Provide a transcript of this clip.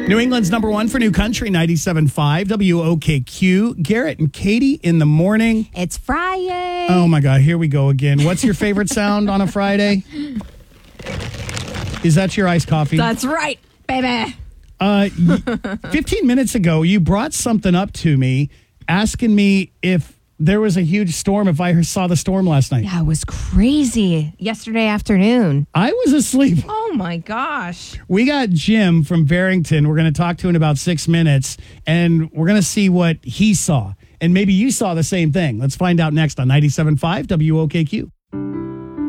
New England's number one for New Country, 97.5 WOKQ. Garrett and Katie in the morning. It's Friday. Oh, my God. Here we go again. What's your favorite sound on a Friday? Is that your iced coffee? That's right, baby. 15 minutes ago, you brought something up to me, asking me if there was a huge storm, if I saw the storm last night. Yeah, it was crazy yesterday afternoon. I was asleep. Oh, my gosh. We got Jim from Barrington. We're going to talk to him in about 6 minutes, and we're going to see what he saw. And maybe you saw the same thing. Let's find out next on 97.5 WOKQ.